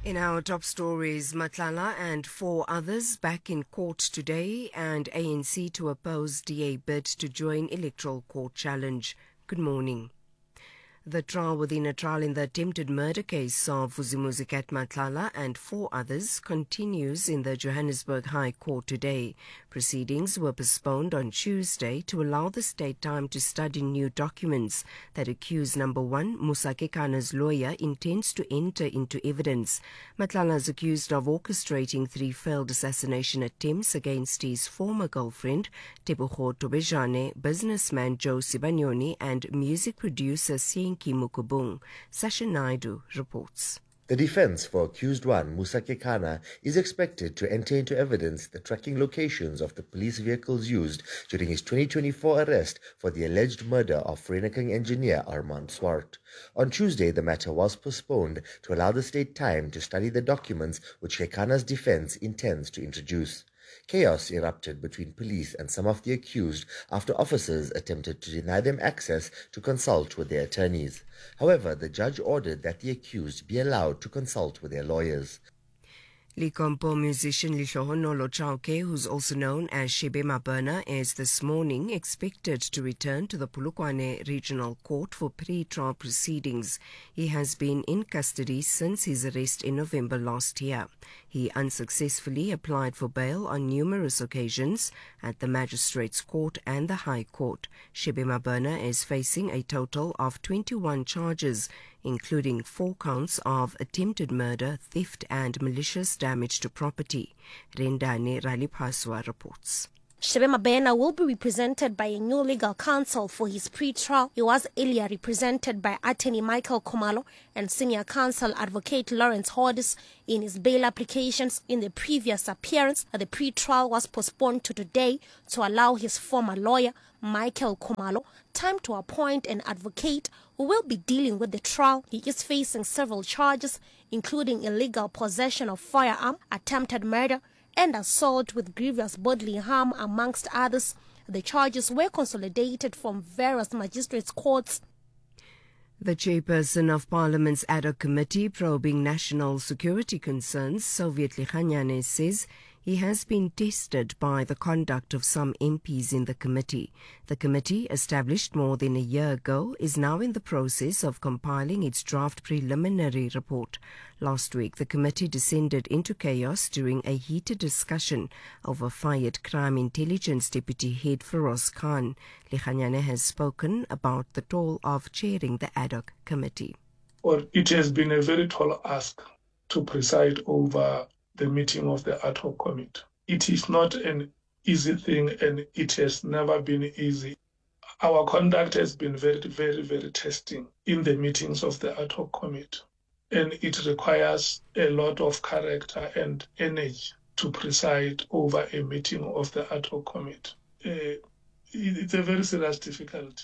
In our top stories, Matlala and 4 others back in court today, and ANC to oppose DA bid to join electoral court challenge. Good morning. The trial within a trial in the attempted murder case of Vusimuzi Matlala and 4 others continues in the Johannesburg High Court today. Proceedings were postponed on Tuesday to allow the state time to study new documents that accused number 1, Musa Kekana's lawyer, intends to enter into evidence. Matlala is accused of orchestrating 3 failed assassination attempts against his former girlfriend, Tebogo Tobejane, businessman Joe Sibanyoni, and music producer Sienki Mukubung. Sasha Naidu reports. The defense for accused 1, Musa Kekana, is expected to enter into evidence the tracking locations of the police vehicles used during his 2024 arrest for the alleged murder of Vereniging engineer Armand Swart. On Tuesday, the matter was postponed to allow the state time to study the documents which Kekana's defense intends to introduce. Chaos erupted between police and some of the accused after officers attempted to deny them access to consult with their attorneys. However, the judge ordered that the accused be allowed to consult with their lawyers. Likompo musician Lihlohonolo Chauke, who's also known as Shebe Mabena, is this morning expected to return to the Polokwane Regional Court for pre-trial proceedings. He has been in custody since his arrest in November last year. He unsuccessfully applied for bail on numerous occasions at the Magistrates Court and the High Court. Shebe Mabena is facing a total of 21 charges, including 4 counts of attempted murder, theft and malicious damage to property. Rendane Ralipaswa reports. Shebe Mabena will be represented by a new legal counsel for his pre-trial. He was earlier represented by attorney Michael Khumalo and senior counsel advocate Lawrence Hodis in his bail applications. In the previous appearance, the pre-trial was postponed to today to allow his former lawyer, Michael Khumalo, time to appoint an advocate who will be dealing with the trial. He is facing several charges, including illegal possession of firearm, attempted murder, and assault with grievous bodily harm, amongst others. The charges were consolidated from various magistrates' courts. The chairperson of Parliament's ad hoc committee probing national security concerns, Soviet Likhanyane, says he has been tested by the conduct of some MPs in the committee. The committee, established more than a year ago, is now in the process of compiling its draft preliminary report. Last week, the committee descended into chaos during a heated discussion over fired Crime Intelligence Deputy Head Feroz Khan. Likhanyane has spoken about the toll of chairing the ad hoc committee. Well, it has been a very tall ask to preside over the meeting of the ad hoc committee. It is not an easy thing, and it has never been easy. Our conduct has been very, very, very testing in the meetings of the ad hoc committee, and it requires a lot of character and energy to preside over a meeting of the ad hoc committee. It's a very serious difficulty.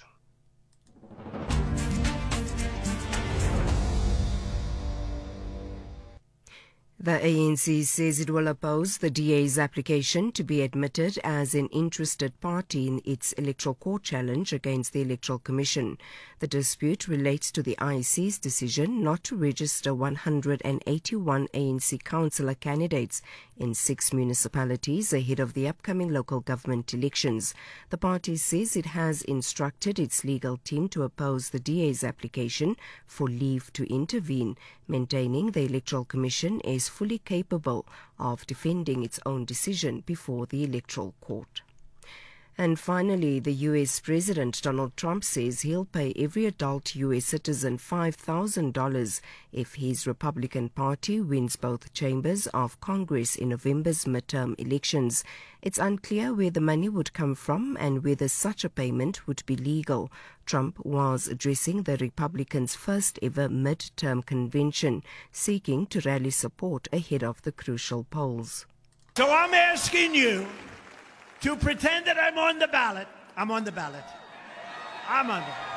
The ANC says it will oppose the DA's application to be admitted as an interested party in its electoral court challenge against the Electoral Commission. The dispute relates to the IEC's decision not to register 181 ANC councillor candidates in 6 municipalities ahead of the upcoming local government elections. The party says it has instructed its legal team to oppose the DA's application for leave to intervene, maintaining the Electoral Commission is fully capable of defending its own decision before the Electoral Court. And finally, the U.S. President Donald Trump says he'll pay every adult U.S. citizen $5,000 if his Republican Party wins both chambers of Congress in November's midterm elections. It's unclear where the money would come from and whether such a payment would be legal. Trump was addressing the Republicans' first ever midterm convention, seeking to rally support ahead of the crucial polls. So I'm asking you to pretend that I'm on the ballot. I'm on the ballot. I'm on the ballot.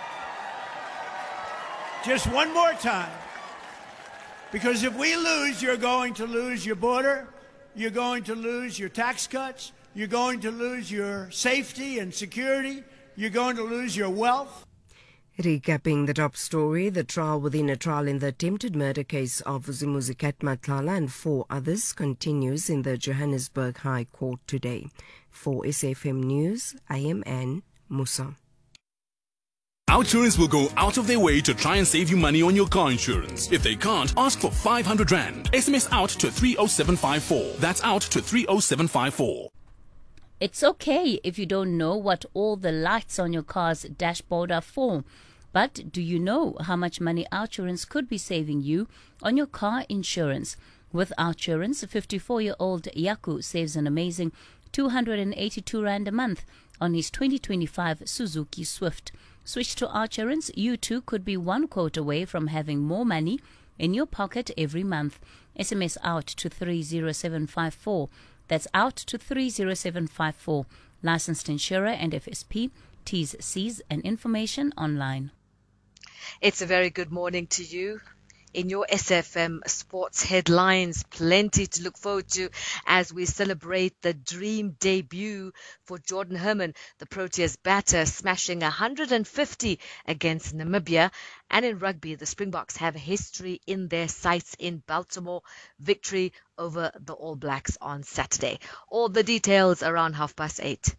Just one more time. Because if we lose, you're going to lose your border, you're going to lose your tax cuts, you're going to lose your safety and security, you're going to lose your wealth. Recapping the top story, the trial within a trial in the attempted murder case of Vusimuzi Matlala and 4 others continues in the Johannesburg High Court today. For SAFM News, I am Anne Musa. OUTsurance will go out of their way to try and save you money on your car insurance. If they can't, ask for 500 Rand. SMS out to 30754. That's out to 30754. It's okay if you don't know what all the lights on your car's dashboard are for. But do you know how much money OUTsurance could be saving you on your car insurance? With OUTsurance, 54-year-old Yaku saves an amazing 282 Rand a month on his 2025 Suzuki Swift. Switch to OUTsurance, you too could be one quote away from having more money in your pocket every month. SMS out to 30754. That's out to 30754. Licensed insurer and FSP. T's, C's and information online. It's a very good morning to you. In your SFM sports headlines, plenty to look forward to as we celebrate the dream debut for Jordan Herman, the Proteas batter, smashing 150 against Namibia. And in rugby, the Springboks have history in their sights in Baltimore, victory over the All Blacks on Saturday. All the details around 8:30.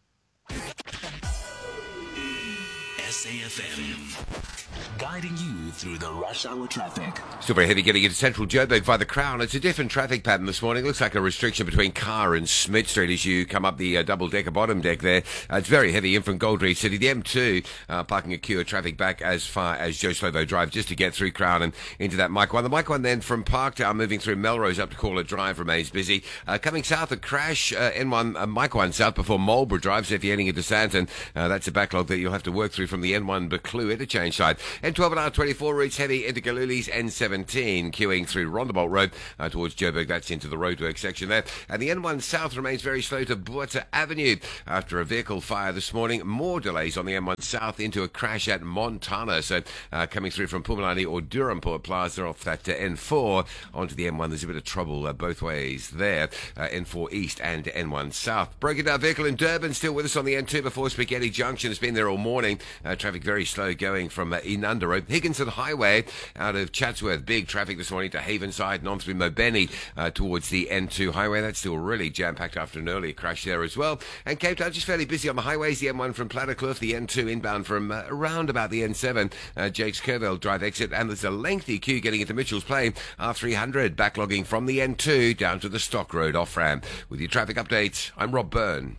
SAFM, guiding you through the rush hour traffic. Still very heavy getting into central Joburg via the Crown. It's a different traffic pattern this morning. Looks like a restriction between Carr and Smith Street as you come up the double-decker bottom deck there. It's very heavy in from Gold Reef City. The M2 parking a queue of traffic back as far as Joe Slovo Drive just to get through Crown and into that Mike 1. The Mike 1 then from Parktown moving through Melrose up to Caller Drive remains busy. Coming south, a crash N1 Mike 1 south before Marlborough Drive. So if you're heading into Sandton, that's a backlog that you'll have to work through from the N1 Buccleuch interchange side. N12 and R24 routes heavy into Galuli's. N17 queuing through Rondebolt Road towards Joburg. That's into the roadwork section there. And the N1 South remains very slow to Buerta Avenue after a vehicle fire this morning. More delays on the N1 South into a crash at Montana. So coming through from Pumalani or Durhamport Plaza off that N4 onto the N1. There's a bit of trouble both ways there. N4 East and N1 South. Broken down vehicle in Durban still with us on the N2 before Spaghetti Junction. It's been there all morning. Traffic very slow going from Inanda Road. Higginson Highway out of Chatsworth. Big traffic this morning to Havenside and on through Mobeni towards the N2 highway. That's still really jam-packed after an earlier crash there as well. And Cape Town just fairly busy on the highways. The M1 from Platterkloof, the N2 inbound from around about the N7, Jakes Curville Drive exit. And there's a lengthy queue getting into Mitchell's Plain. R300 backlogging from the N2 down to the Stock Road off-ramp. With your traffic updates, I'm Rob Byrne.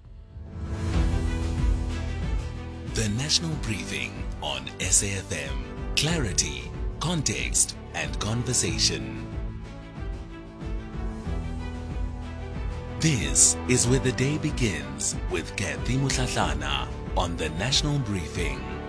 The National Briefing on SAFM. Clarity, context, and conversation. This is where the day begins with Kathy Mutlatlana on the National Briefing.